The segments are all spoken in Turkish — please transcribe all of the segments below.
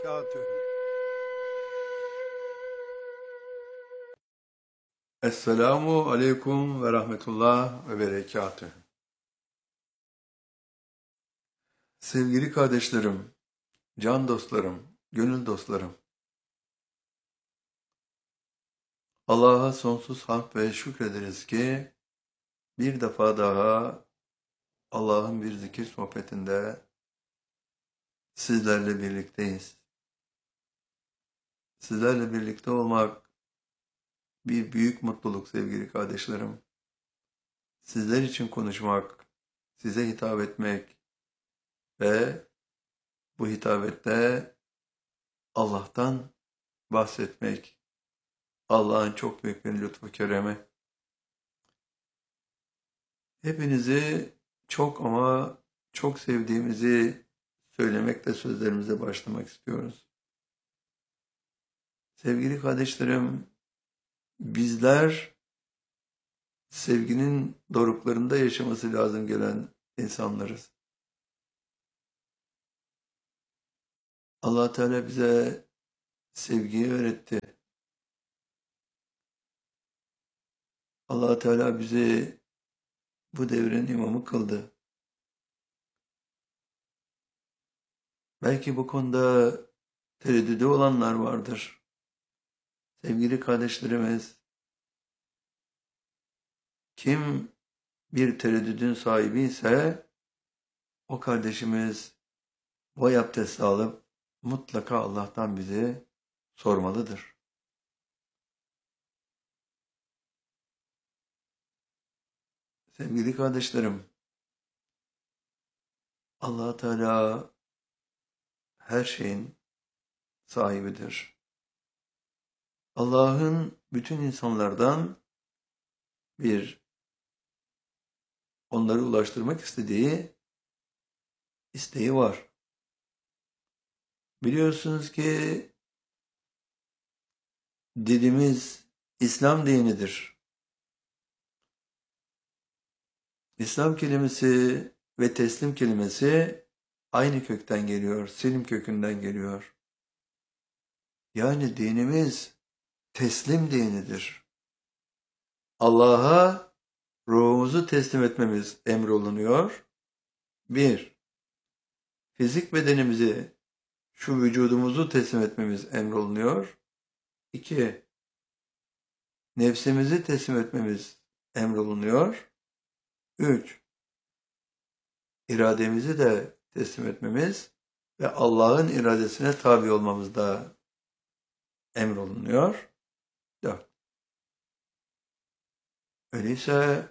berekatühü. Esselamu aleyküm ve rahmetullah ve berekatühü. Sevgili kardeşlerim, can dostlarım, gönül dostlarım, Allah'a sonsuz hamd ve şükrederiz ki bir defa daha Allah'ın bir zikir sohbetinde sizlerle birlikteyiz. Sizlerle birlikte olmak bir büyük mutluluk sevgili kardeşlerim. Sizler için konuşmak, size hitap etmek ve bu hitabette Allah'tan bahsetmek, Allah'ın çok büyük bir lütfu keremi. Hepinizi çok ama çok sevdiğimizi söylemekle sözlerimize başlamak istiyoruz. Sevgili kardeşlerim, bizler sevginin doruklarında yaşaması lazım gelen insanlarız. Allah Teala bize sevgiyi öğretti. Allah Teala bizi bu devrin imamı kıldı. Belki bu konuda tereddüdü olanlar vardır. Sevgili kardeşlerimiz, kim bir tereddüdün sahibi ise o kardeşimiz boy abdesti alıp mutlaka Allah'tan bizi sormalıdır. Sevgili kardeşlerim, Allah Teala her şeyin sahibidir. Allah'ın bütün insanlardan onları ulaştırmak istediği isteği var. Biliyorsunuz ki dinimiz İslam dinidir. İslam kelimesi ve teslim kelimesi aynı kökten geliyor, selim kökünden geliyor. Yani dinimiz teslim dinidir. Allah'a ruhumuzu teslim etmemiz emrolunuyor. 1. Fizik bedenimizi, şu vücudumuzu teslim etmemiz emrolunuyor. 2. Nefsimizi teslim etmemiz emrolunuyor. 3. İrademizi de teslim etmemiz ve Allah'ın iradesine tabi olmamız da emrolunuyor. 4. Öyleyse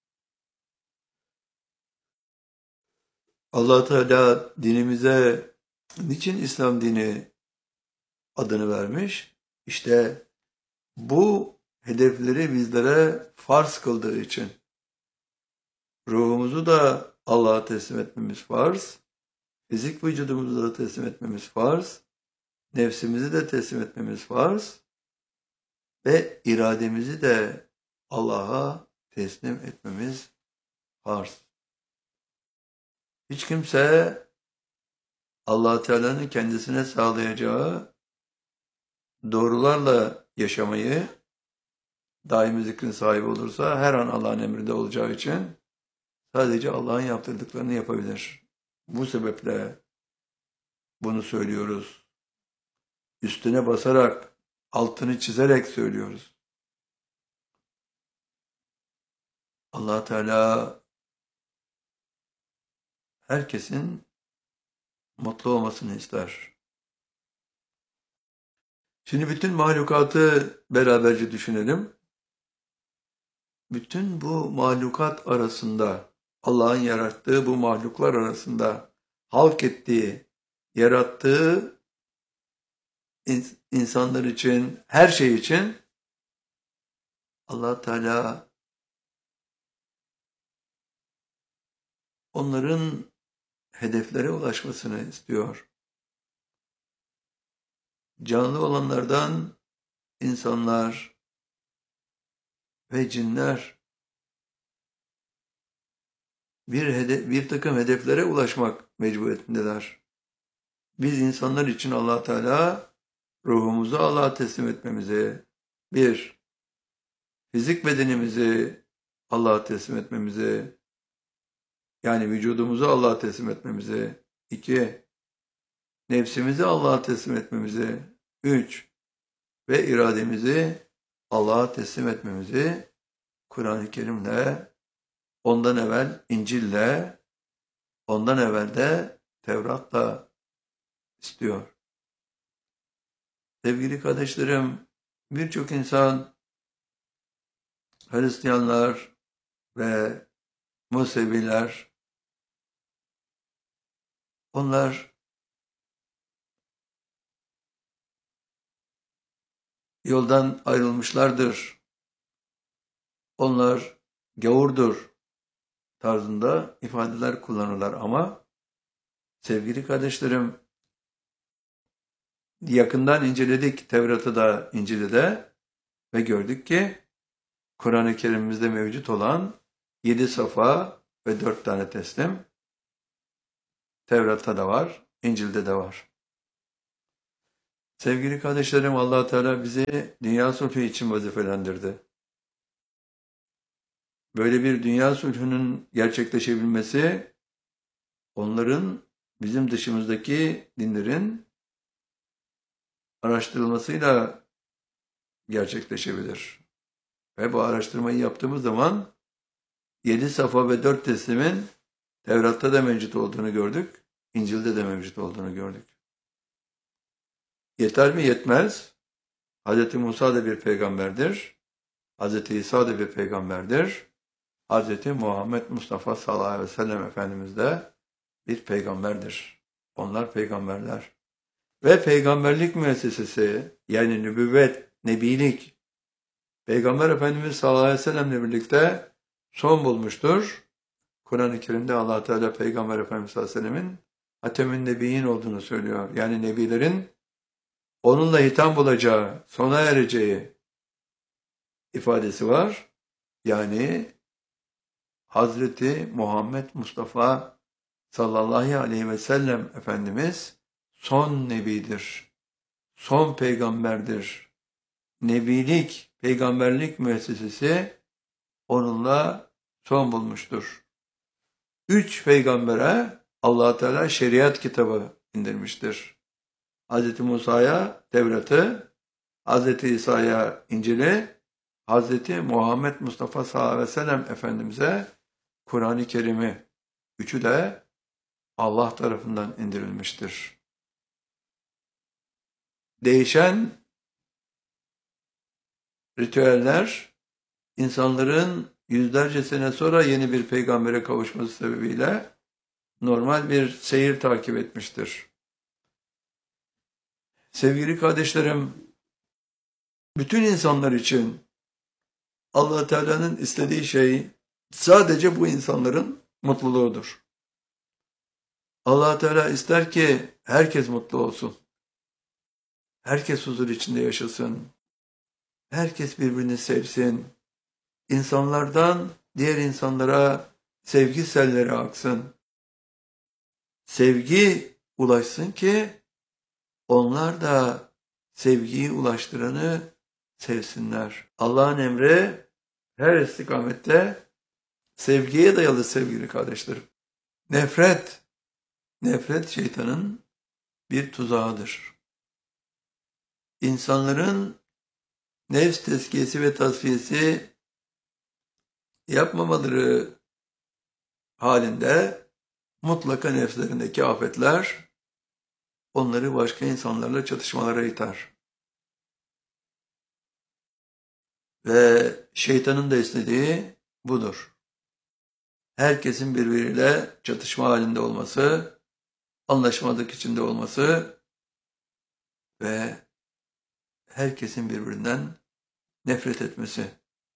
Allah Teala dinimize niçin İslam dini adını vermiş? İşte bu hedefleri bizlere farz kıldığı için. Ruhumuzu da Allah'a teslim etmemiz farz. Fizik vücudumuzu da teslim etmemiz farz. Nefsimizi de teslim etmemiz farz. Ve irademizi de Allah'a teslim etmemiz farz. Hiç kimse Allah Teala'nın kendisine sağlayacağı doğrularla yaşamayı, daimi zikrin sahibi olursa her an Allah'ın emrinde olacağı için sadece Allah'ın yaptırdıklarını yapabilir. Bu sebeple bunu söylüyoruz. Üstüne basarak, altını çizerek söylüyoruz. Allah Teala herkesin mutlu olmasını ister. Şimdi bütün mahlukatı beraberce düşünelim. Bütün bu mahlukat arasında, Allah'ın yarattığı bu mahluklar arasında halk ettiği, yarattığı insanlar için, her şey için Allah Teala onların hedeflere ulaşmasını istiyor. Canlı olanlardan insanlar ve cinler bir takım hedeflere ulaşmak mecburiyetindeler. biz insanlar için Allah Teala ruhumuzu Allah'a teslim etmemizi, bir, fizik bedenimizi Allah'a teslim etmemizi, yani vücudumuzu Allah'a teslim etmemizi, iki, nefsimizi Allah'a teslim etmemizi, üç, ve irademizi Allah'a teslim etmemizi Kur'an-ı Kerim'le, ondan evvel İncil'le, ondan evvel de Tevrat'la istiyor. Sevgili kardeşlerim, birçok insan, Hristiyanlar ve Museviler, onlar yoldan ayrılmışlardır. Onlar gavurdur tarzında ifadeler kullanırlar ama sevgili kardeşlerim, yakından inceledik Tevrat'ı da İncil'i de ve gördük ki Kur'an-ı Kerim'imizde mevcut olan 7 safa ve 4 tane teslim Tevrat'ta da var, İncil'de de var. Sevgili kardeşlerim, Allah Teala bizi dünya sulhü için vazifelendirdi. Böyle bir dünya sulhünün gerçekleşebilmesi, onların bizim dışımızdaki dinlerin araştırılmasıyla gerçekleşebilir. Ve bu araştırmayı yaptığımız zaman 7 safa ve 4 teslimin Tevrat'ta da mevcut olduğunu gördük, İncil'de de mevcut olduğunu gördük. Yeter mi? Yetmez. Hz. Musa da bir peygamberdir. Hz. İsa da bir peygamberdir. Hz. Muhammed Mustafa sallallahu aleyhi ve sellem Efendimiz de bir peygamberdir. Onlar peygamberler. Ve peygamberlik müessesesi, yani nübüvvet, nebilik, Peygamber Efendimiz sallallahu aleyhi ve sellemle birlikte son bulmuştur. Kur'an-ı Kerim'de Allah Teala Peygamber Efendimiz sallallahu aleyhi ve sellemin Hatemün Nebiyyin olduğunu söylüyor. Yani nebilerin onunla hitam bulacağı, sona ereceği ifadesi var. Yani Hazreti Muhammed Mustafa sallallahu aleyhi ve sellem Efendimiz son nebidir, son peygamberdir. Nebilik, peygamberlik müessesesi onunla son bulmuştur. 3 peygambere Allah Teala şeriat kitabı indirmiştir. Hz. Musa'ya Tevrat'ı, Hz. İsa'ya İncil'i, Hz. Muhammed Mustafa sallallahu aleyhi ve sellem Efendimiz'e Kur'an-ı Kerim'i, üçü de Allah tarafından indirilmiştir. Değişen ritüeller, insanların yüzlerce sene sonra yeni bir peygambere kavuşması sebebiyle normal bir seyir takip etmiştir. Sevgili kardeşlerim, bütün insanlar için Allah Teala'nın istediği şey sadece bu insanların mutluluğudur. Allah Teala ister ki herkes mutlu olsun. Herkes huzur içinde yaşasın. Herkes birbirini sevsin. İnsanlardan diğer insanlara sevgi selleri aksın. Sevgi ulaşsın ki onlar da sevgiyi ulaştıranı sevsinler. Allah'ın emri her istikamette sevgiye dayalı sevgili kardeşlerim. Nefret şeytanın bir tuzağıdır. İnsanların nefs tezkiyesi ve tasfiyesi yapmamaları halinde mutlaka nefslerindeki afetler onları başka insanlarla çatışmalara iter. Ve şeytanın da istediği budur. Herkesin birbiriyle çatışma halinde olması, anlaşmazlık içinde olması ve herkesin birbirinden nefret etmesi.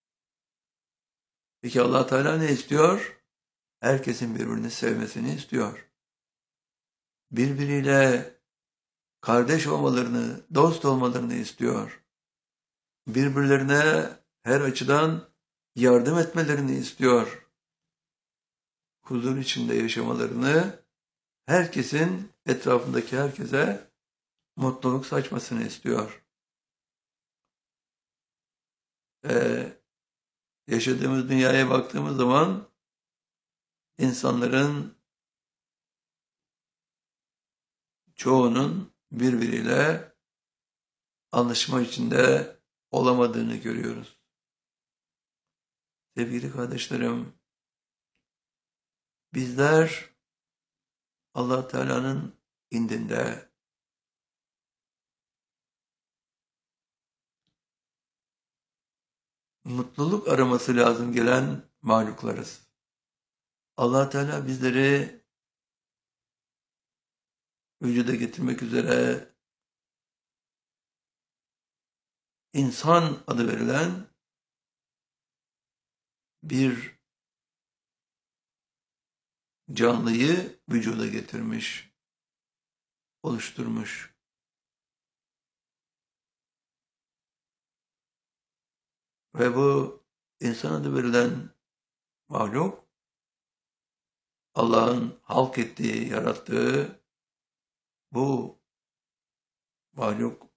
Peki Allah Teala ne istiyor? Herkesin birbirini sevmesini istiyor. Birbiriyle kardeş olmalarını, dost olmalarını istiyor. Birbirlerine her açıdan yardım etmelerini istiyor. Huzur içinde yaşamalarını, herkesin etrafındaki herkese mutluluk saçmasını istiyor. Yaşadığımız dünyaya baktığımız zaman insanların çoğunun birbiriyle anlaşma içinde olamadığını görüyoruz. Sevgili kardeşlerim, bizler Allah Teala'nın indinde mutluluk araması lazım gelen mahluklarız. Allah Teala bizleri vücuda getirmek üzere insan adı verilen bir canlıyı vücuda getirmiş, oluşturmuş. Ve bu insan adı verilen mahluk, Allah'ın halk ettiği, yarattığı bu mahluk